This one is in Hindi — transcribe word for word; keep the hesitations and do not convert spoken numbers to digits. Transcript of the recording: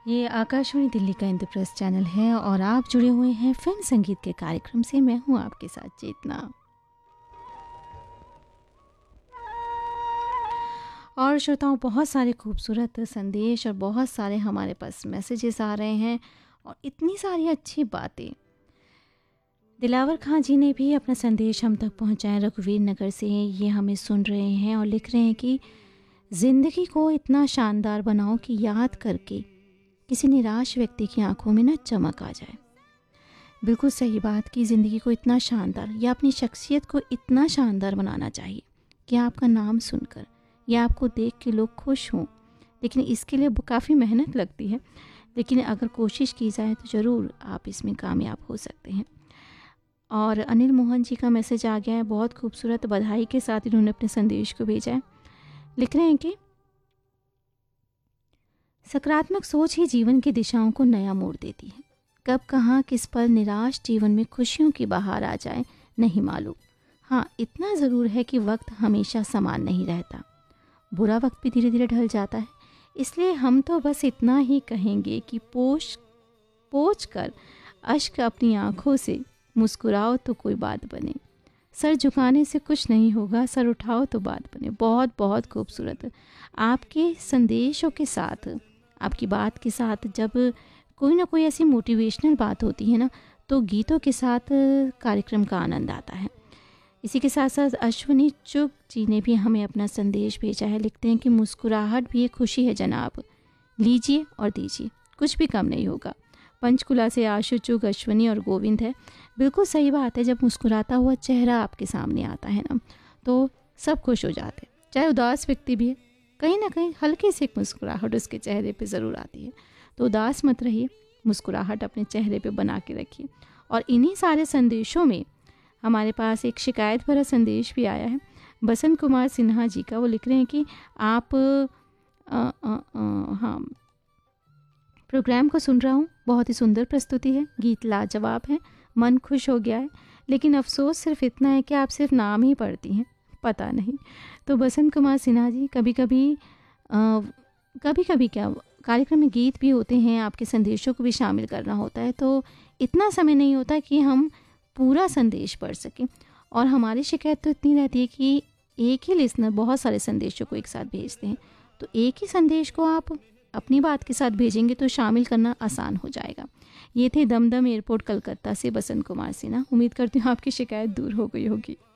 ये आकाशवाणी दिल्ली का इंद्रप्रस्थ चैनल है और आप जुड़े हुए हैं फिल्म संगीत के कार्यक्रम से। मैं हूं आपके साथ चेतना। और श्रोताओं, बहुत सारे खूबसूरत संदेश और बहुत सारे हमारे पास मैसेजेस आ रहे हैं और इतनी सारी अच्छी बातें। दिलावर खां जी ने भी अपना संदेश हम तक पहुंचाया रघुवीर नगर से। ये हमें सुन रहे हैं और लिख रहे हैं कि ज़िंदगी को इतना शानदार बनाओ कि याद करके किसी निराश व्यक्ति की आंखों में ना चमक आ जाए। बिल्कुल सही बात कि ज़िंदगी को इतना शानदार या अपनी शख्सियत को इतना शानदार बनाना चाहिए कि आपका नाम सुनकर या आपको देख के लोग खुश हों। लेकिन इसके लिए काफ़ी मेहनत लगती है, लेकिन अगर कोशिश की जाए तो ज़रूर आप इसमें कामयाब हो सकते हैं। और अनिल मोहन जी का मैसेज आ गया है, बहुत खूबसूरत बधाई के साथ इन्होंने अपने संदेश को भेजा है। लिख रहे हैं कि सकारात्मक सोच ही जीवन की दिशाओं को नया मोड़ देती है। कब कहाँ किस पल निराश जीवन में खुशियों की बहार आ जाए नहीं मालूम। हाँ, इतना ज़रूर है कि वक्त हमेशा समान नहीं रहता, बुरा वक्त भी धीरे धीरे ढल जाता है। इसलिए हम तो बस इतना ही कहेंगे कि पोछ पोछ कर अश्क अपनी आँखों से मुस्कुराओ तो कोई बात बने। सर झुकाने से कुछ नहीं होगा, सर उठाओ तो बात बने। बहुत बहुत खूबसूरत आपके संदेशों के साथ, आपकी बात के साथ जब कोई ना कोई ऐसी मोटिवेशनल बात होती है ना, तो गीतों के साथ कार्यक्रम का आनंद आता है। इसी के साथ साथ अश्विनी चुग जी ने भी हमें अपना संदेश भेजा है। लिखते हैं कि मुस्कुराहट भी एक खुशी है जनाब, लीजिए और दीजिए, कुछ भी कम नहीं होगा। पंचकुला से आशु चुग, अश्विनी और गोविंद है। बिल्कुल सही बात है, जब मुस्कुराता हुआ चेहरा आपके सामने आता है ना, तो सब खुश हो जाते हैं। चाहे उदास व्यक्ति भी है, कहीं ना कहीं हल्की सी एक मुस्कुराहट उसके चेहरे पे ज़रूर आती है। तो उदास मत रहिए, मुस्कुराहट अपने चेहरे पे बना के रखिए। और इन्हीं सारे संदेशों में हमारे पास एक शिकायत भरा संदेश भी आया है बसंत कुमार सिन्हा जी का। वो लिख रहे हैं कि आप आ, आ, आ, हाँ प्रोग्राम को सुन रहा हूँ, बहुत ही सुंदर प्रस्तुति है, गीत लाजवाब है, मन खुश हो गया है। लेकिन अफसोस सिर्फ इतना है कि आप सिर्फ नाम ही पढ़ती हैं, पता नहीं। तो बसंत कुमार सिन्हा जी, कभी कभी आ, कभी कभी क्या कार्यक्रम में गीत भी होते हैं, आपके संदेशों को भी शामिल करना होता है, तो इतना समय नहीं होता कि हम पूरा संदेश पढ़ सकें। और हमारी शिकायत तो इतनी रहती है कि एक ही लिसनर बहुत सारे संदेशों को एक साथ भेजते हैं, तो एक ही संदेश को आप अपनी बात के साथ भेजेंगे तो शामिल करना आसान हो जाएगा। ये थे दमदम एयरपोर्ट कलकत्ता से बसंत कुमार सिन्हा। उम्मीद करती हूँ आपकी शिकायत दूर हो गई होगी।